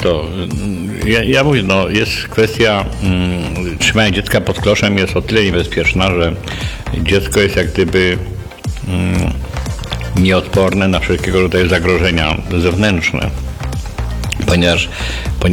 to, ja mówię, no jest kwestia trzymania dziecka pod kloszem jest o tyle niebezpieczna, że dziecko jest jak gdyby nieodporne na wszelkiego rodzaju zagrożenia zewnętrzne, ponieważ